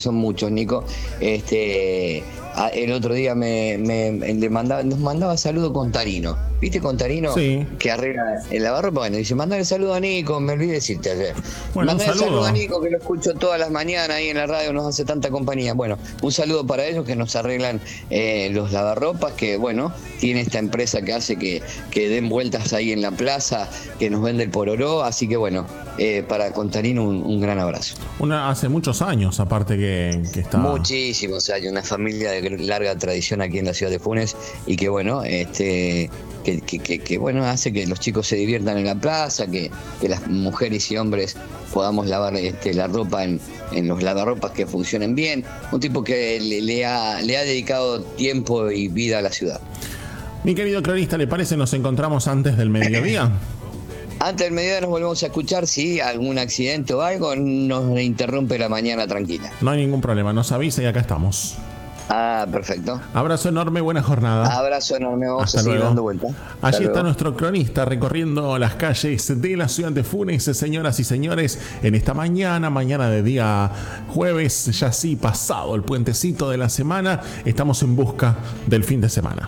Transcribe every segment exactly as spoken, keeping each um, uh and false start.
son muchos, Nico. Este, el otro día me, me, le mandaba, nos mandaba saludo Contarino. ¿Viste Contarino? Sí. Que arregla el lavarropa. Bueno, dice, mandale saludo a Nico, me olvidé decirte ayer. Bueno, mandale saludo. saludo a Nico, que lo escucho todas las mañanas ahí en la radio, nos hace tanta compañía. Bueno, un saludo para ellos que nos arreglan eh, los lavarropas, que bueno, tiene esta empresa que hace que, que den vueltas ahí en la plaza, que nos vende el pororó, así que bueno, eh, para Contarino un, un gran abrazo. Una, hace muchos años, aparte que, que está... Muchísimos años, una familia de larga tradición aquí en la ciudad de Funes y que bueno, este... Que, que, que, que bueno, hace que los chicos se diviertan en la plaza, que, que las mujeres y hombres podamos lavar este, la ropa en, en los lavarropas que funcionen bien. Un tipo que le, le, ha, le ha dedicado tiempo y vida a la ciudad. Mi querido cronista, ¿le parece nos encontramos antes del mediodía? Antes del mediodía nos volvemos a escuchar. Si algún accidente o algo nos interrumpe la mañana tranquila. No hay ningún problema, nos avisa y acá estamos. Ah, perfecto. Abrazo enorme, buena jornada. Abrazo enorme, vamos Hasta a seguir luego. dando vuelta. Allí Hasta está luego. nuestro cronista recorriendo las calles de la ciudad de Funes, señoras y señores, en esta mañana, mañana de día jueves, ya así pasado el puentecito de la semana, estamos en busca del fin de semana.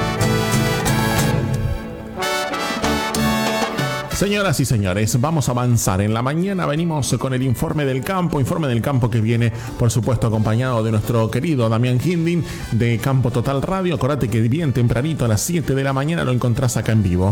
Señoras y señores, vamos a avanzar. En la mañana venimos con el informe del campo, informe del campo que viene, por supuesto, acompañado de nuestro querido Damián Hindin de Campo Total Radio. Acordate que bien tempranito a las siete de la mañana lo encontrás acá en vivo.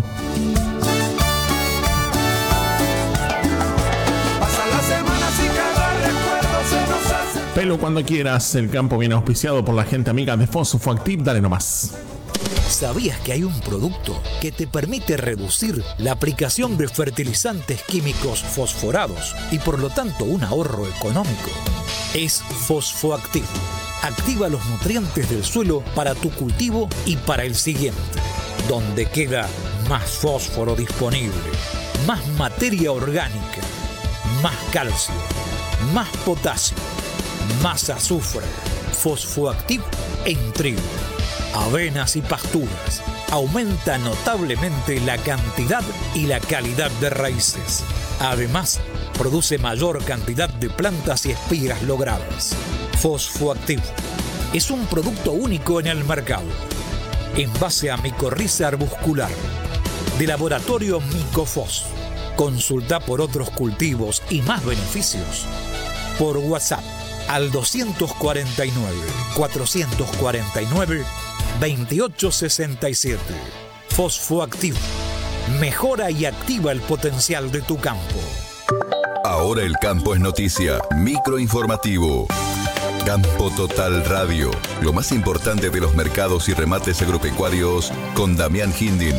Pelo cuando quieras, el campo viene auspiciado por la gente amiga de Fosfoactiv. Dale nomás. ¿Sabías que hay un producto que te permite reducir la aplicación de fertilizantes químicos fosforados y por lo tanto un ahorro económico? Es Fosfoactiv. Activa los nutrientes del suelo para tu cultivo y para el siguiente, donde queda más fósforo disponible, más materia orgánica, más calcio, más potasio, más azufre. Fosfoactiv en trigo, avenas y pasturas. Aumenta notablemente la cantidad y la calidad de raíces. Además, produce mayor cantidad de plantas y espigas logradas. Fosfoactiv es un producto único en el mercado. En base a micorriza arbuscular, de laboratorio Micofos. Consulta por otros cultivos y más beneficios por WhatsApp al doscientos cuarenta y nueve, cuatrocientos cuarenta y nueve, veintiocho sesenta y siete. Fosfoactiv mejora y activa el potencial de tu campo. Ahora el campo es noticia. Microinformativo. Campo Total Radio. Lo más importante de los mercados y remates agropecuarios con Damián Hindin.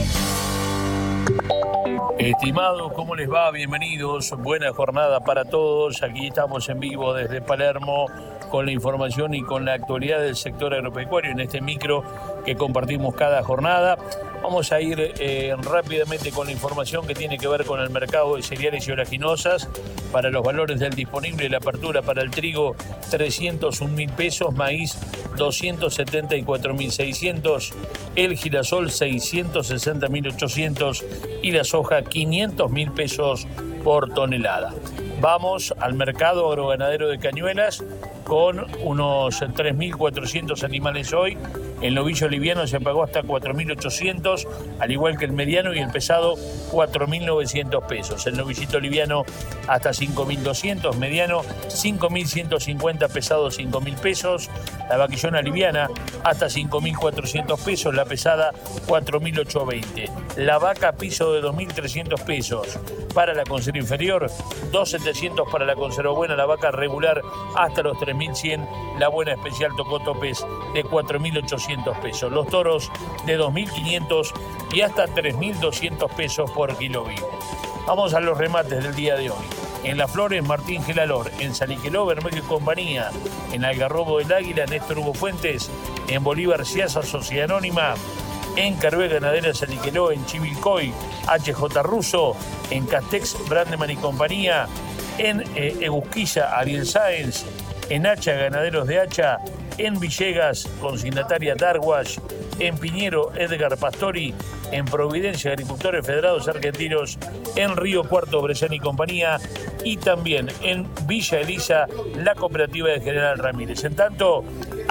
Estimados, ¿cómo les va? Bienvenidos, buena jornada para todos. Aquí estamos en vivo desde Palermo con la información y con la actualidad del sector agropecuario en este micro que compartimos cada jornada. Vamos a ir eh, rápidamente con la información que tiene que ver con el mercado de cereales y oleaginosas. Para los valores del disponible, la apertura para el trigo trescientos un mil pesos, maíz doscientos setenta y cuatro mil seiscientos, el girasol seiscientos sesenta mil ochocientos y la soja quinientos mil pesos por tonelada. Vamos al mercado agroganadero de Cañuelas con unos tres mil cuatrocientos animales hoy. El novillo liviano se pagó hasta cuatro mil ochocientos, al igual que el mediano y el pesado cuatro mil novecientos pesos. El novillito liviano hasta cinco mil doscientos, mediano cinco mil ciento cincuenta, pesado cinco mil pesos. La vaquillona liviana hasta cinco mil cuatrocientos pesos, la pesada cuatro mil ochocientos veinte. La vaca piso de dos mil trescientos pesos. Para la conserva inferior, dos mil setecientos para la conserva buena, la vaca regular hasta los tres mil cien, la buena especial tocó topes de cuatro mil ochocientos pesos. Los toros de dos mil quinientos y hasta tres mil doscientos pesos por kilo vivo. Vamos a los remates del día de hoy. En Las Flores, Martín Gelalor. En Saliqueló, Bermejo y Compañía. En Algarrobo del Águila, Néstor Hugo Fuentes. En Bolívar, Ciasa, Sociedad Anónima. En Carué Ganadera Saliqueló, en Chivilcoy, H J Russo. En Castex, Brandeman y Compañía. En eh, Egusquilla, Ariel Sáenz. En Hacha, Ganaderos de Hacha. En Villegas, consignataria Darwash. En Piñero, Edgar Pastori. en Providencia, Agricultores Federados Argentinos, en Río Cuarto, Brellán y compañía, y también en Villa Elisa, la cooperativa de General Ramírez. En tanto,